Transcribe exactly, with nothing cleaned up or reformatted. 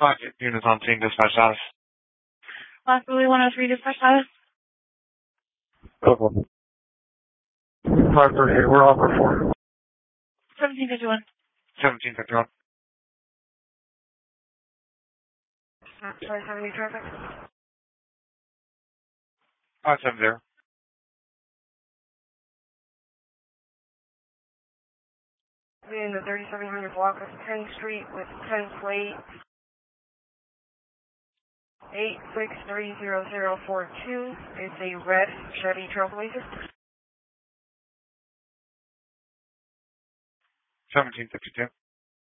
Five units on scene, dispatch status. Possibly one oh three dispatch status. Okay. five thirty-eight, we're off for four. seventeen fifty-one. seventeen fifty-one. Sorry, seventy traffic. five seventy. In the thirty-seven hundred block of tenth Street with ten plate eight six three zero zero four two. It's a red Chevy Trailblazer. seventeen fifty-two.